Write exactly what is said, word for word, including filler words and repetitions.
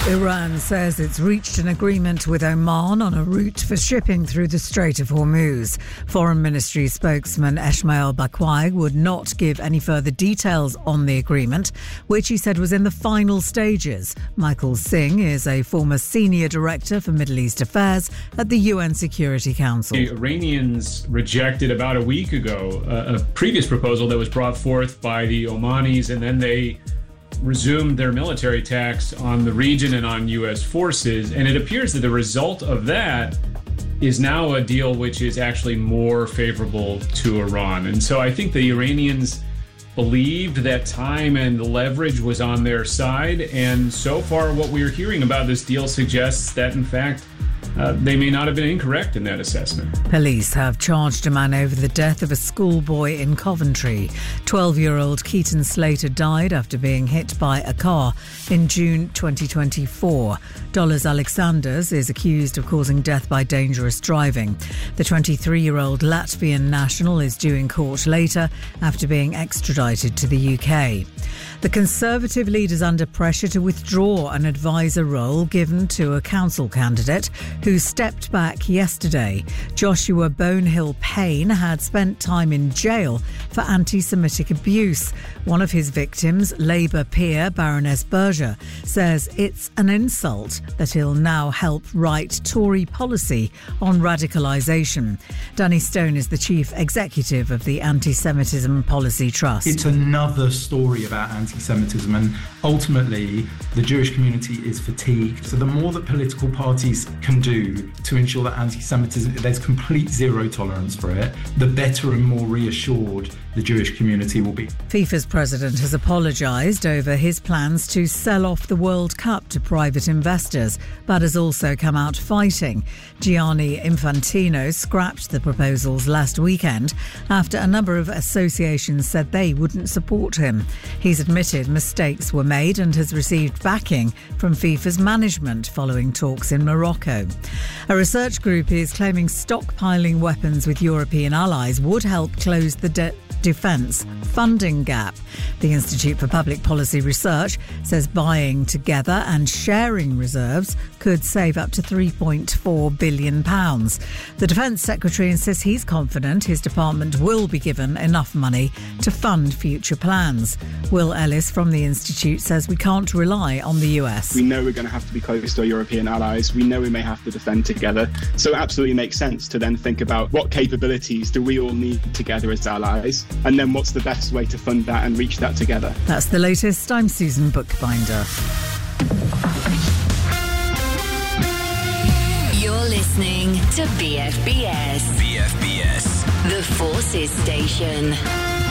Iran says it's reached an agreement with Oman on a route for shipping through the Strait of Hormuz. Foreign Ministry spokesman Esmail Bakwai would not give any further details on the agreement, which he said was in the final stages. Michael Singh is a former senior director for Middle East Affairs at the U N Security Council. The Iranians rejected about a week ago a, a previous proposal that was brought forth by the Omanis, and then they resumed their military attacks on the region and on U S forces. And it appears that the result of that is now a deal which is actually more favorable to Iran. And so I think the Iranians believed that time and the leverage was on their side. And so far, what we're hearing about this deal suggests that, in fact, Uh, they may not have been incorrect in that assessment. Police have charged a man over the death of a schoolboy in Coventry. twelve-year-old Keaton Slater died after being hit by a car in June twenty twenty-four. Dollars Alexanders is accused of causing death by dangerous driving. The twenty-three-year-old Latvian national is due in court later after being extradited to the U K. The Conservative leader is under pressure to withdraw an advisor role given to a council candidate who stepped back yesterday. Joshua Bonehill Payne had spent time in jail for anti-Semitic abuse. One of his victims, Labour peer Baroness Berger, says it's an insult that he'll now help write Tory policy on radicalisation. Danny Stone is the chief executive of the Anti-Semitism Policy Trust. It's another story about anti-Semitism, and ultimately the Jewish community is fatigued. So the more that political parties can do to ensure that anti-Semitism, there's complete zero tolerance for it, the better and more reassured the Jewish community will be. FIFA's president has apologised over his plans to sell off the World Cup to private investors, but has also come out fighting. Gianni Infantino scrapped the proposals last weekend after a number of associations said they wouldn't support him. He's admitted mistakes were made and has received backing from FIFA's management following talks in Morocco. A research group is claiming stockpiling weapons with European allies would help close the de- defence funding gap. The Institute for Public Policy Research says buying together and sharing reserves could save up to three point four billion pounds. The Defence Secretary insists he's confident his department will be given enough money to fund future plans. Will Ellis from the Institute says we can't rely on the U S. We know we're going to have to be close to our European allies. We know we may have to defend together. So it absolutely makes sense to then think about what capabilities do we all need together as allies, and then what's the best way to fund that and reach that together. That's the latest. I'm Susan Bookbinder. You're listening to B F B S. B F B S. The Forces Station.